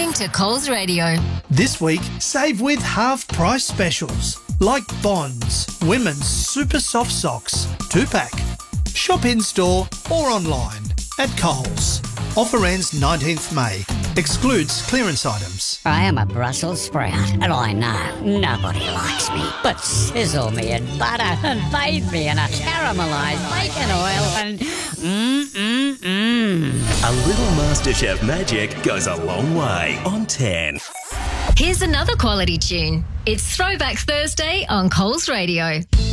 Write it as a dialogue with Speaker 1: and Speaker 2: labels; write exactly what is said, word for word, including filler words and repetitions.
Speaker 1: listening to Coles Radio.
Speaker 2: This week, save with half-price specials like Bonds, women's super soft socks, two-pack. Shop in-store or online at Coles. Offer ends nineteenth May. Excludes clearance items.
Speaker 3: I am a Brussels sprout, and I know nobody likes me. But sizzle me in butter and bathe me in a caramelised bacon oil and mmm-mmm-mmm.
Speaker 4: A little MasterChef magic goes a long way on ten.
Speaker 1: Here's another quality tune. It's Throwback Thursday on Coles Radio.